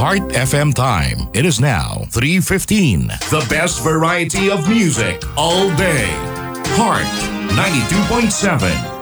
Heart FM time. It is now 3:15. The best variety of music all day. Heart 92.7.